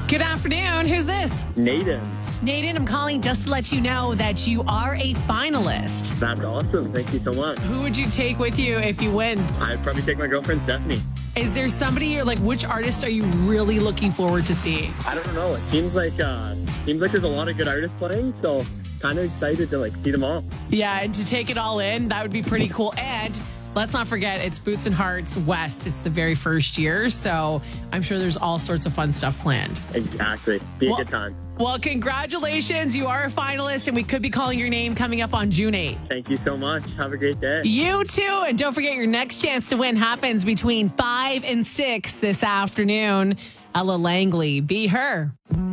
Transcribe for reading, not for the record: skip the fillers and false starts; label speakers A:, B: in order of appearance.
A: Good afternoon. Who's this?
B: Nathan.
A: Nathan, I'm calling just to let you know that you are a finalist.
B: That's awesome. Thank you so much.
A: Who would you take with you if you win?
B: I'd probably take my girlfriend, Stephanie.
A: Is there somebody you're like, which artist are you really looking forward to see?
B: I don't know. It seems like there's a lot of good artists playing, so kind of excited to see them all.
A: Yeah, and to take it all in, that would be pretty cool. And let's not forget, it's Boots and Hearts West. It's the very first year, so I'm sure there's all sorts of fun stuff planned.
B: Exactly. Be a good time.
A: Well, congratulations. You are a finalist, and we could be calling your name coming up on June 8th.
B: Thank you so much. Have a great day.
A: You too. And don't forget, your next chance to win happens between 5 and 6 this afternoon. Ella Langley, Be Her.